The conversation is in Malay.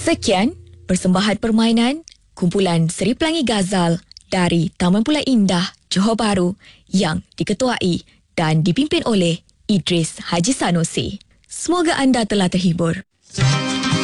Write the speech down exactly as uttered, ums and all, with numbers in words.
Sekian persembahan permainan kumpulan Seri Pelangi Ghazal dari Taman Pulau Indah, Johor Bahru yang diketuai dan dipimpin oleh Idris Haji Sanusi. Semoga anda telah terhibur.